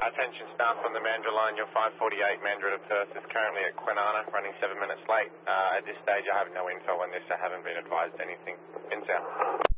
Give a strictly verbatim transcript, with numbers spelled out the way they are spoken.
Attention staff from the Mandurah line, your five forty-eight Mandurah to Perth is currently at Kwinana, running seven minutes late. Uh, at this stage I have no info on this, I haven't been advised anything. Pins out.